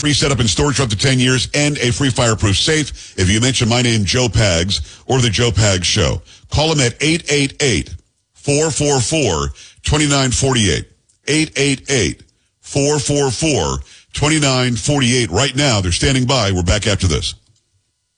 free setup and storage for up to 10 years, and a free fireproof safe if you mention my name, Joe Pags, or The Joe Pags Show. Call them at 888-444-2948. 888-444-2948. Right now, they're standing by. We're back after this.